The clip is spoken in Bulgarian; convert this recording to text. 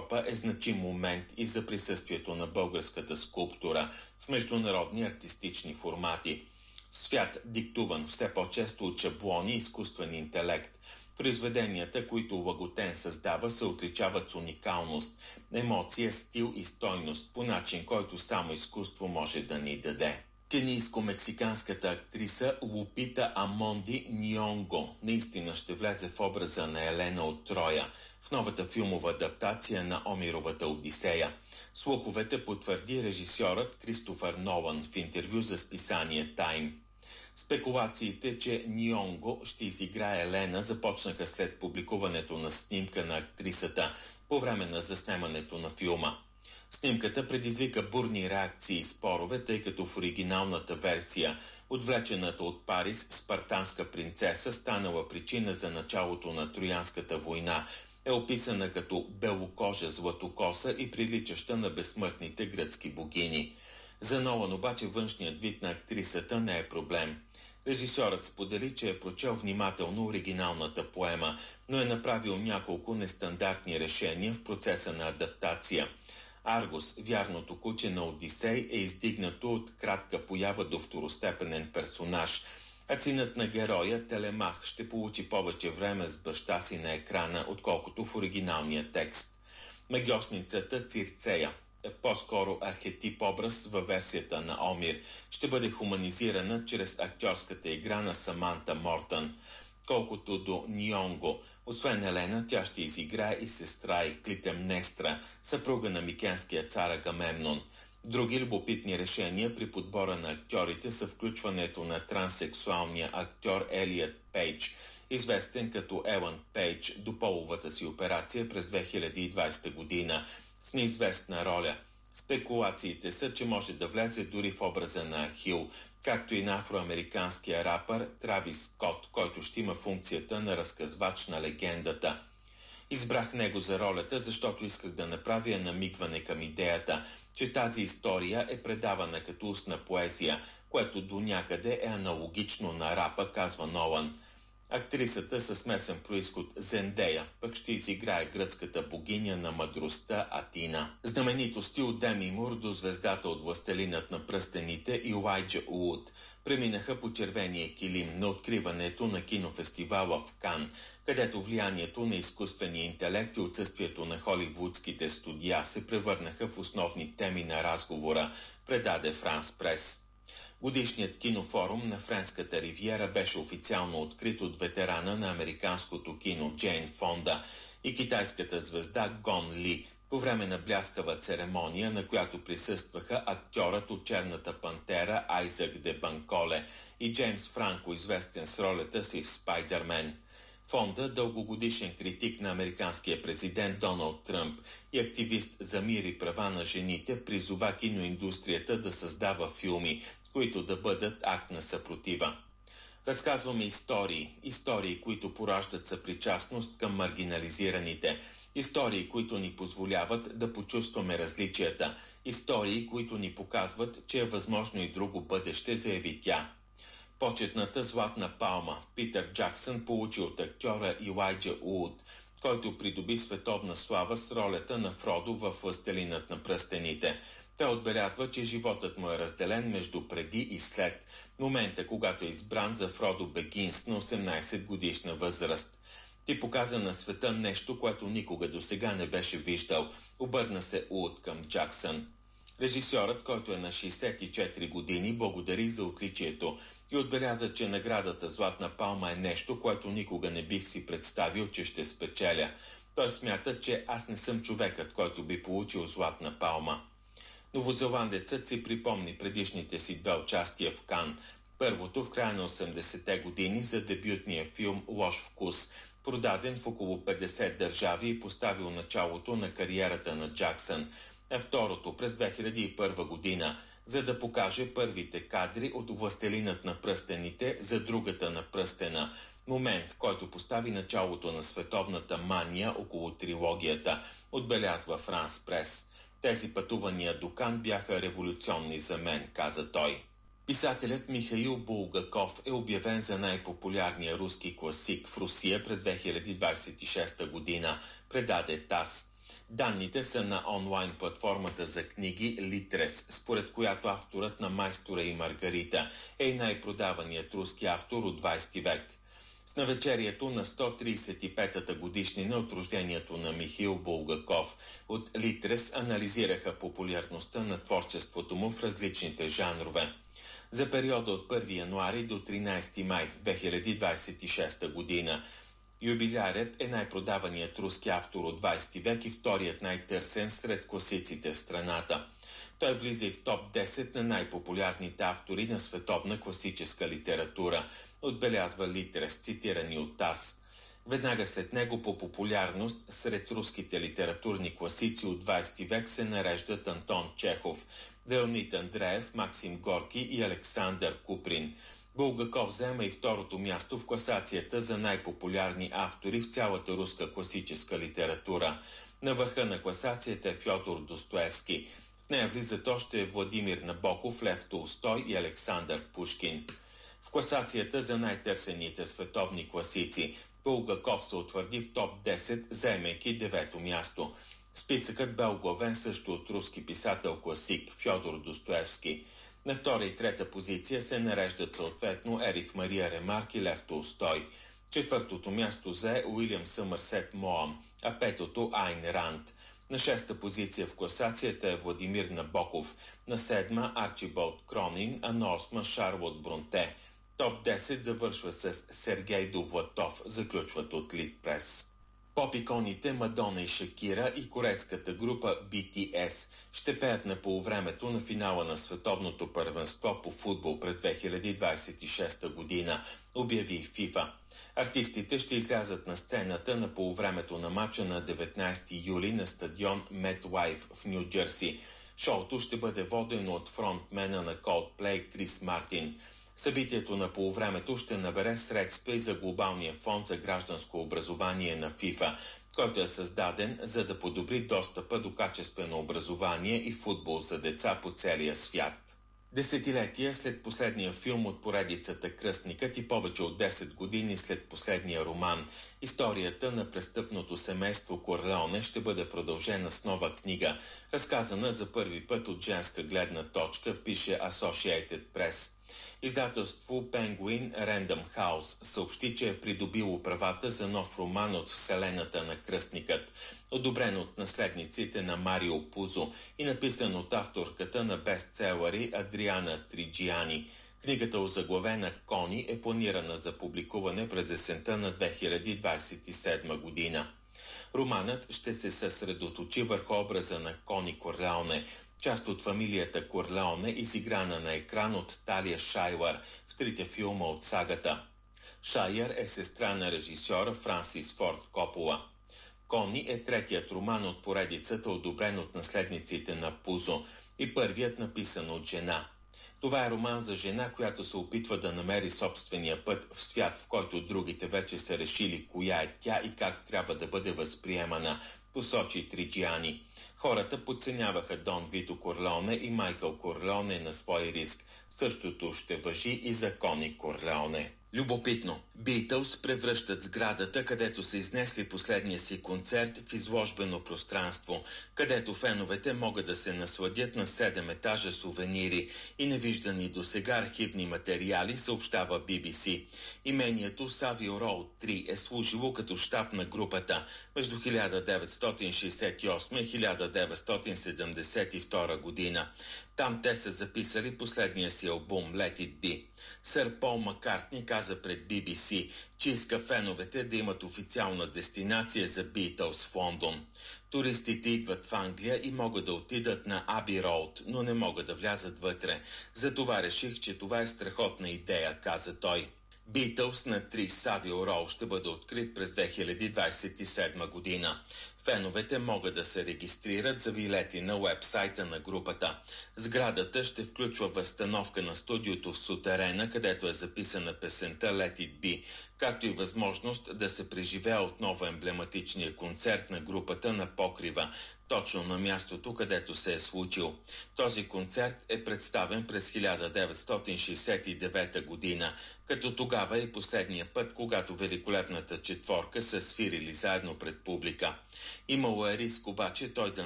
Европа е значим момент и за присъствието на българската скулптура в международни артистични формати. В свят, диктуван все по-често от шаблони и изкуствен интелект, произведенията, които Лаготен създава, се отличават с уникалност, емоция, стил и стойност, по начин, който само изкуство може да ни даде. Кенийско-мексиканската актриса Лупита Амонди Нионго наистина ще влезе в образа на Елена от Троя в новата филмова адаптация на Омировата Одисея. Слуховете потвърди режисьорът Кристофър Нолан в интервю за списание Time. Спекулациите, че Нионго ще изиграе Елена, започнаха след публикуването на снимка на актрисата по време на заснемането на филма. Снимката предизвика бурни реакции и спорове, тъй като в оригиналната версия, отвлечената от Парис спартанска принцеса, станала причина за началото на Троянската война, е описана като белокожа златокоса и приличаща на безсмъртните гръцки богини. За Нолан обаче външният вид на актрисата не е проблем. Режисьорът сподели, че е прочел внимателно оригиналната поема, но е направил няколко нестандартни решения в процеса на адаптация. Аргус, вярното куче на Одисей, е издигнато от кратка поява до второстепенен персонаж, а синът на героя, Телемах, ще получи повече време с баща си на екрана, отколкото в оригиналния текст. Магиосницата Цирцея е по-скоро архетип образ във версията на Омир. Ще бъде хуманизирана чрез актьорската игра на Саманта Мортън. Колкото до Нионго, освен Елена, тя ще изиграе и сестра и Клитемнестра, съпруга на микенския цар Агамемнон. Други любопитни решения при подбора на актьорите са включването на транссексуалния актьор Елият Пейдж, известен като Елън Пейдж, до половата си операция през 2020 година, в неизвестна роля. Спекулациите са, че може да влезе дори в образа на Ахил, както и на афроамериканския рапър Травис Скот, който ще има функцията на разказвач на легендата. Избрах него за ролята, защото исках да направя намигване към идеята, че тази история е предавана като устна поезия, което до някъде е аналогично на рапа, казва Нолан. Актрисата със смесен произход Зендея пък ще изиграе гръцката богиня на мъдростта Атина. Знаменитости от Деми Мур до звездата от Властелинът на пръстените Илайджа Уд преминаха по червения килим на откриването на кинофестивала в Кан, където влиянието на изкуствения интелект и отсъствието на холивудските студия се превърнаха в основни теми на разговора, предаде Франс Прес. Годишният кинофорум на Френската ривиера беше официално открит от ветерана на американското кино Джейн Фонда и китайската звезда Гон Ли по време на бляскава церемония, на която присъстваха актьорът от Черната пантера Айзак де Банколе и Джеймс Франко, известен с ролята си в Спайдермен. Фонда, дългогодишен критик на американския президент Доналд Тръмп и активист за мир и права на жените, призова киноиндустрията да създава филми, които да бъдат акт на съпротива. Разказваме истории, които пораждат съпричастност към маргинализираните, истории, които ни позволяват да почувстваме различията, истории, които ни показват, че е възможно и друго бъдеще, заяви тя. Почетната златна палма Питър Джаксън получи от актьора Илайджа Уд, който придоби световна слава с ролята на Фродо във Властелинът на пръстените. Той отбелязва, че животът му е разделен между преди и след момента, когато е избран за Фродо Бегинс на 18 годишна възраст. Ти показа на света нещо, което никога досега не беше виждал, обърна се Уд към Джаксън. Режисьорът, който е на 64 години, благодари за отличието и отбеляза, че наградата Златна палма е нещо, което никога не бих си представил, че ще спечеля. Той смята, че аз не съм човекът, който би получил Златна палма. Новозеландецът си припомни предишните си две участия в Кан. Първото в края на 80-те години за дебютния филм «Лош вкус», продаден в около 50 държави и поставил началото на кариерата на Джаксън, а второто през 2001 година, за да покаже първите кадри от Властелинът на пръстените за другата на пръстена, момент, който постави началото на световната мания около трилогията, отбелязва Франс Прес. Тези пътувания до Кан бяха революционни за мен, каза той. Писателят Михаил Булгаков е обявен за най-популярния руски класик в Русия през 2026 година, предаде ТАСС. Данните са на онлайн платформата за книги Litres, според която авторът на Майстора и Маргарита е най-продаваният руски автор от 20 век. В навечерието на 135-та годишнина от рождението на Михаил Булгаков от Litres анализираха популярността на творчеството му в различните жанрове. За периода от 1 януари до 13 май 2026 година юбилярът е най-продаваният руски автор от 20 век и вторият най-търсен сред класиците в страната. Той влиза и в топ 10 на най-популярните автори на световна класическа литература, отбелязва Litres, цитирани от ТАСС. Веднага след него по популярност сред руските литературни класици от 20 век се нареждат Антон Чехов, Леонид Андреев, Максим Горки и Александър Куприн. Булгаков взема и второто място в класацията за най-популярни автори в цялата руска класическа литература. На върха на класацията е Фьодор Достоевски. В нея влизат още Владимир Набоков, Лев Толстой и Александър Пушкин. В класацията за най-търсените световни класици Булгаков се утвърди в топ 10, заемайки 9-то място. Списъкът бе оглавен също от руски писател-класик Фьодор Достоевски. На втора и трета позиция се нареждат съответно Ерих Мария Ремарк и Лев Толстой. Четвъртото място зае Уилям Съмърсет Моъм, а петото Айн Ранд. На шеста позиция в класацията е Владимир Набоков, на седма Арчибалд Кронин, а на осма Шарлот Бронте. Топ 10 завършва с Сергей Довлатов, заключват от Литпрес. Поп-иконите Мадона и Шакира и корейската група BTS ще пеят на полувремето на финала на световното първенство по футбол през 2026 година, обяви FIFA. Артистите ще излязат на сцената на полувремето на матча на 19 юли на стадион MetLife в Ню Джерси. Шоуто ще бъде водено от фронтмена на Coldplay Крис Мартин. Събитието на полувремето ще набере средства и за глобалния фонд за гражданско образование на FIFA, който е създаден за да подобри достъпа до качествено образование и футбол за деца по целия свят. Десетилетия след последния филм от поредицата Кръстникът и повече от 10 години след последния роман, историята на престъпното семейство Корлеоне ще бъде продължена с нова книга, разказана за първи път от женска гледна точка, пише Associated Press. Издателство Penguin Random House съобщи, че е придобило правата за нов роман от вселената на Кръстникът, одобрен от наследниците на Марио Пузо и написан от авторката на бестселъри Адриана Триджиани. Книгата, озаглавена Кони, е планирана за публикуване през есента на 2027 година. Романът ще се съсредоточи върху образа на Кони Корлеоне, част от фамилията Корлеоне, изиграна на екран от Талия Шайлър в трите филма от сагата. Шайър е сестра на режисьора Франсис Форд Копола. Кони е третият роман от поредицата, одобрен от наследниците на Пузо, и първият написан от жена. Това е роман за жена, която се опитва да намери собствения път в свят, в който другите вече са решили коя е тя и как трябва да бъде възприемана, посочи Триджиани. Хората подценяваха Дон Вито Корлеоне и Майкъл Корлеоне на свой риск. Същото ще важи и за Кони Корлеоне. Любопитно. Beatles превръщат сградата, където са изнесли последния си концерт, в изложбено пространство, където феновете могат да се насладят на 7 етажа сувенири и невиждани досега архивни материали, съобщава BBC. Имението Savile Row 3 е служило като щаб на групата между 1968 и 1972 година. Там те са записали последния си албум Let It Be. Сър Пол Маккартни каза пред BBC, че иска феновете да имат официална дестинация за Beatles в Лондон. Туристите идват в Англия и могат да отидат на Аби Роуд, но не могат да влязат вътре. Затова реших, че това е страхотна идея, каза той. Beatles на 3 Savile Row ще бъде открит през 2027 година. Феновете могат да се регистрират за билети на уебсайта на групата. Сградата ще включва възстановка на студиото в сутерена, където е записана песента Let It Be, както и възможност да се преживее отново емблематичния концерт на групата на покрива. точно на мястото, където се е случил. Този концерт е представен през 1969 година, като тогава е последния път, когато Великолепната четворка са свирили заедно пред публика. Имало е риск обаче той да